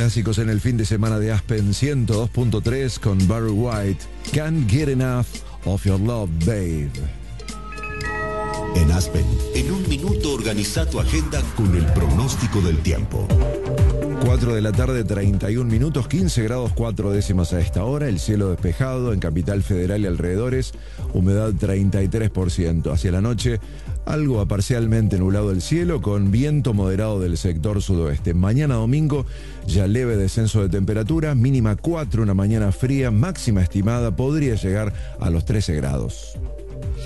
Clásicos en el fin de semana de Aspen 102.3 con Barry White. Can't get enough of your love, babe. En Aspen, en un minuto organiza tu agenda con el pronóstico del tiempo. 4 de la tarde, 31 minutos, 15 grados 4 décimas a esta hora, el cielo despejado en Capital Federal y alrededores, humedad 33%. Hacia la noche, algo parcialmente nublado el cielo con viento moderado del sector sudoeste. Mañana domingo, ya leve descenso de temperatura, mínima 4, una mañana fría, máxima estimada podría llegar a los 13 grados.